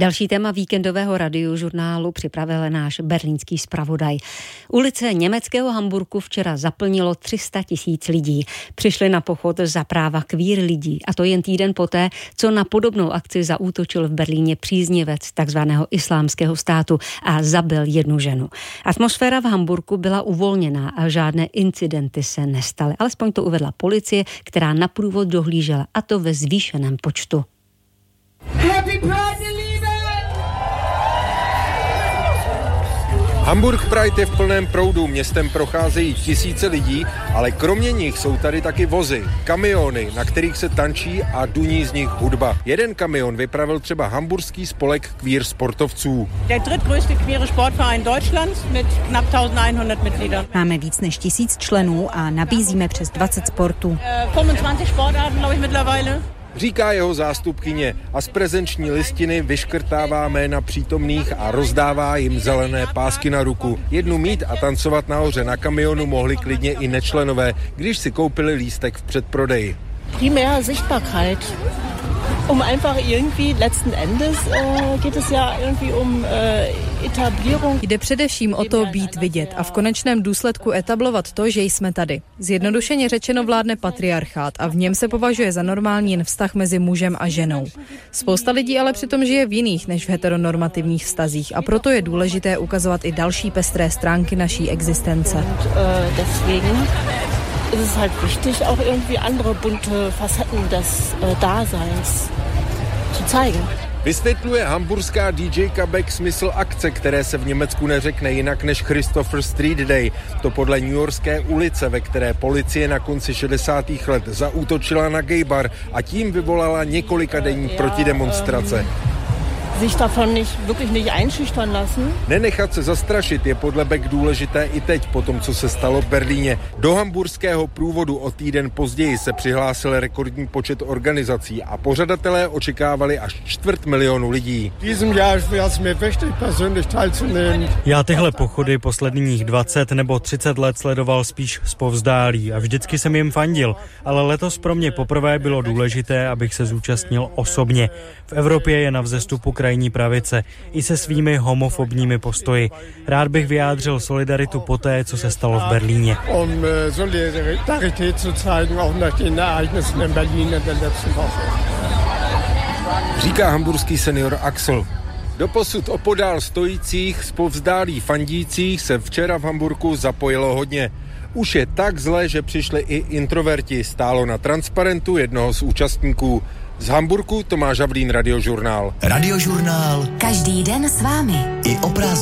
Další téma víkendového radiožurnálu připravil náš berlínský zpravodaj. Ulice německého Hamburku včera zaplnilo 300 000 lidí. Přišli na pochod za práva queer lidí, a to jen týden poté, co na podobnou akci zaútočil v Berlíně příznivec takzvaného islámského státu a zabil jednu ženu. Atmosféra v Hamburku byla uvolněná a žádné incidenty se nestaly. Alespoň to uvedla policie, která na průvod dohlížela, a to ve zvýšeném počtu. Happy Pride, Liebe! Hamburg Pride je v plném proudu, městem procházejí tisíce lidí, ale kromě nich jsou tady taky vozy, kamiony, na kterých se tančí a duní z nich hudba. Jeden kamion vypravil třeba hamburský spolek queer sportovců. Der drittgrößte queere Sportverein Deutschlands mit knapp 1100 Mitgliedern. Máme víc než 1000 členů a nabízíme přes 20 sportů. 25 Sportarten, glaube ich, mittlerweile. Říká jeho zástupkyně a z prezenční listiny vyškrtává jména přítomných a rozdává jim zelené pásky na ruku. Jednu mít a tancovat nahoře na kamionu mohli klidně i nečlenové, když si koupili lístek v předprodeji. Primär Sichtbarkeit. Einfach irgendwie letzten Endes geht es ja irgendwie etablierung. Jde především o to být vidět a v konečném důsledku etablovat to, že jsme tady. Zjednodušeně řečeno vládne patriarchát a v něm se považuje za normální jen vztah mezi mužem a ženou. Spousta lidí ale přitom žije v jiných než v heteronormativních vztazích a proto je důležité ukazovat i další pestré stránky naší existence. Es ist halt wichtig, auch irgendwie andere bunte Facetten des Daseins zu zeigen. Vysvětluje hamburská DJka Beck smysl akce, které se v Německu neřekne jinak než Christopher Street Day. To podle newyorské ulice, ve které policie na konci 60. let zaútočila na gay bar a tím vyvolala několikadenní protidemonstrace. Sich davon wirklich nicht einschüchtern lassen. Nenechat se zastrašit je podle Beck důležité i teď, po tom, co se stalo v Berlíně. Do hamburského průvodu o týden později se přihlásil rekordní počet organizací a pořadatelé očekávali až 250 000 lidí. Já tyhle pochody posledních 20 nebo 30 let sledoval spíš zpovzdálí a vždycky jsem jim fandil, ale letos pro mě poprvé bylo důležité, abych se zúčastnil osobně. V Evropě je na vzestupu krajní pravice i se svými homofobními postoji. Rád bych vyjádřil solidaritu poté, co se stalo v Berlíně. Říká hamburský senior Axel. Doposud opodál stojících, zpovzdálí fandících se včera v Hamburku zapojilo hodně. Už je tak zle, že přišli i introverti, stálo na transparentu jednoho z účastníků. Z Hamburku Tomáš Havlín, Radiožurnál. Radiožurnál. Každý den s vámi. I o prázdninách.